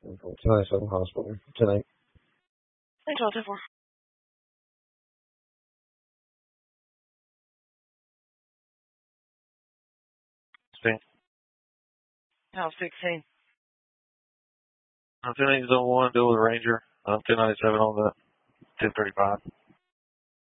297 hospital. 10-8. Thanks, all 10-4. House 16. 10-8 Zone 1, deal with Ranger. 1097 on the 1035.